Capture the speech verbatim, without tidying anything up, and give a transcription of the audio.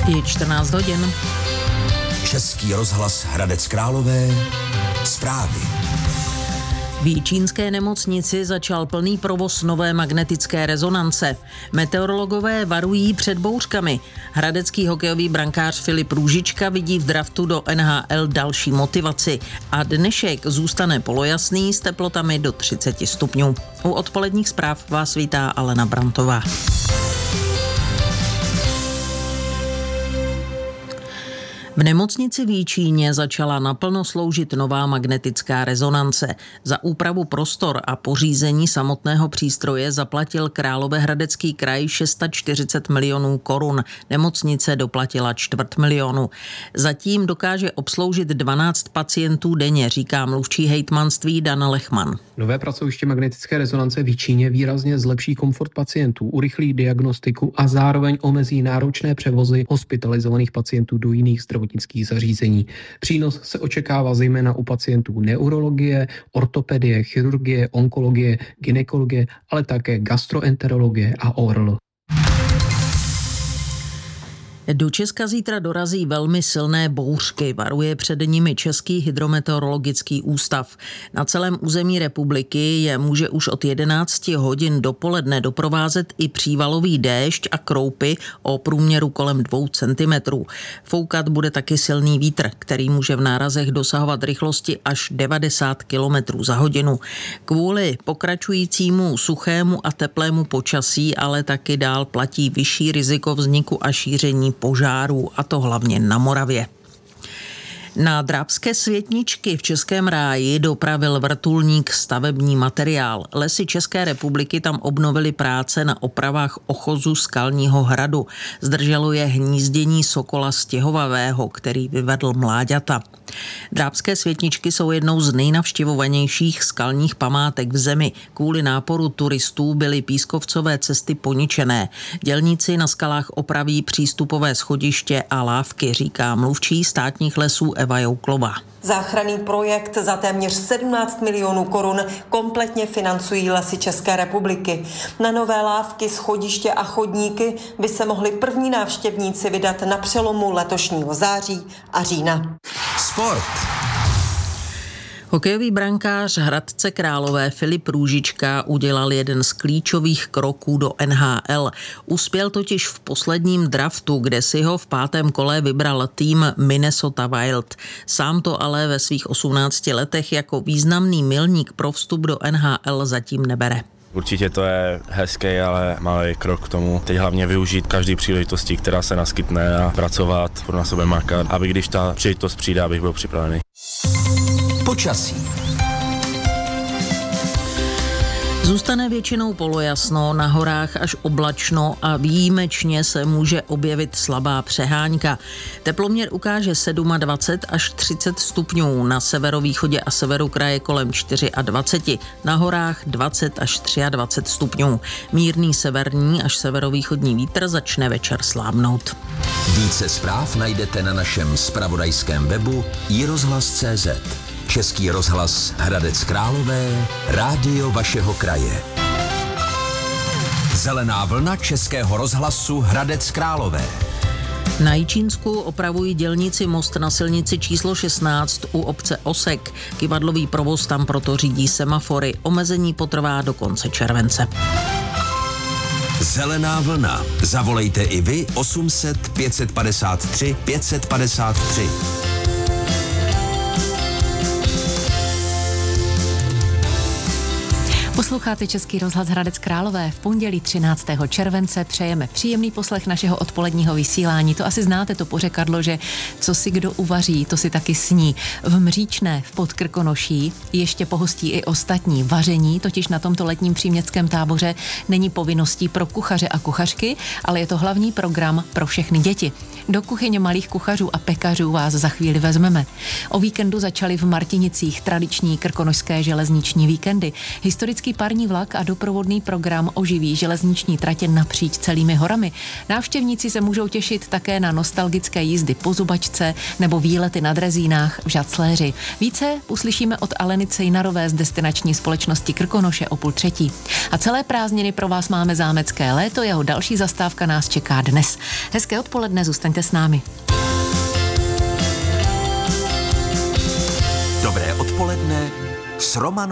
Je čtrnáct hodin. Český rozhlas Hradec Králové. Zprávy. V Jičínské nemocnici začal plný provoz nové magnetické rezonance. Meteorologové varují před bouřkami. Hradecký hokejový brankář Filip Růžička vidí v draftu do N H L další motivaci. A dnešek zůstane polojasný s teplotami do třicet stupňů. U odpoledních zpráv vás vítá Alena Brantová. V nemocnici v Jičíně začala naplno sloužit nová magnetická rezonance. Za úpravu prostor a pořízení samotného přístroje zaplatil Královéhradecký kraj čtyřicet šest milionů korun. Nemocnice doplatila čtvrt milionu. Zatím dokáže obsloužit dvanáct pacientů denně, říká mluvčí hejtmanství Dana Lechman. Nové pracoviště magnetické rezonance v Jičíně výrazně zlepší komfort pacientů, urychlí diagnostiku a zároveň omezí náročné převozy hospitalizovaných pacientů do jiných zdravotnických zařízení. Přínos se očekává zejména u pacientů neurologie, ortopedie, chirurgie, onkologie, gynekologie, ale také gastroenterologie a O R L. Do Česka zítra dorazí velmi silné bouřky, varuje před nimi Český hydrometeorologický ústav. Na celém území republiky je může už od jedenácti hodin dopoledne doprovázet i přívalový déšť a kroupy o průměru kolem dvou centimetrů. Foukat bude taky silný vítr, který může v nárazech dosahovat rychlosti až devadesát kilometrů za hodinu. Kvůli pokračujícímu suchému a teplému počasí ale taky dál platí vyšší riziko vzniku a šíření požárů, a to hlavně na Moravě. Na Drábské Světničky v Českém ráji dopravil vrtulník stavební materiál. Lesy České republiky tam obnovily práce na opravách ochozu Skalního hradu. Zdrželo je hnízdění sokola stěhovavého, který vyvedl mláďata. Drábské Světničky jsou jednou z nejnavštěvovanějších skalních památek v zemi. Kvůli náporu turistů byly pískovcové cesty poničené. Dělníci na skalách opraví přístupové schodiště a lávky, říká mluvčí státních lesů Eva Jouklová. Záchranný projekt za téměř sedmnáct milionů korun kompletně financují Lesy České republiky. Na nové lávky, schodiště a chodníky by se mohli první návštěvníci vydat na přelomu letošního září a října. Sport. Hokejový brankář Hradce Králové Filip Růžička udělal jeden z klíčových kroků do N H L. Uspěl totiž v posledním draftu, kde si ho v pátém kole vybral tým Minnesota Wild. Sám to ale ve svých osmnácti letech jako významný milník pro vstup do N H L zatím nebere. Určitě to je hezký, ale malý krok k tomu. Teď hlavně využít každý příležitosti, která se naskytne, a pracovat, na sebe makat, aby když ta příležitost přijde, abych byl připravený. Počasí. Zůstane většinou polojasno, na horách až oblačno a výjimečně se může objevit slabá přehánka. Teploměr ukáže dvacet sedm až třicet stupňů, na severovýchodě a severu kraje kolem dvacet čtyři, na horách dvacet až dvacet tři stupňů. Mírný severní až severovýchodní vítr začne večer slábnout. Více zpráv najdete na našem zpravodajském webu i rozhlas tečka cé zet. Český rozhlas Hradec Králové, rádio vašeho kraje. Zelená vlna Českého rozhlasu Hradec Králové. Na Jičínsku opravují dělníci most na silnici číslo šestnáct u obce Osek. Kyvadlový provoz tam proto řídí semafory. Omezení potrvá do konce července. Zelená vlna. Zavolejte i vy osm set pět set padesát tři pět set padesát tři. Posloucháte Český rozhlas Hradec Králové. V pondělí třináctého července přejeme příjemný poslech našeho odpoledního vysílání. To asi znáte, to pořekadlo, že co si kdo uvaří, to si taky sní. V Mříčné v Podkrkonoší ještě pohostí i ostatní. Vaření totiž na tomto letním příměstském táboře není povinností pro kuchaře a kuchařky, ale je to hlavní program pro všechny děti. Do kuchyně malých kuchařů a pekařů vás za chvíli vezmeme. O víkendu začaly v Martinicích tradiční krkonošské železniční víkendy. Historický parní vlak a doprovodný program oživí železniční tratě napříč celými horami. Návštěvníci se můžou těšit také na nostalgické jízdy po Zubačce nebo výlety na drezínách v Žacléři. Více uslyšíme od Aleny Cejnarové z destinační společnosti Krkonoše o půl třetí. A celé prázdniny pro vás máme zámecké léto, jeho další zastávka nás čeká dnes. Hezké odpoledne, zůstaňte s námi. Dobré odpoledne s Romanou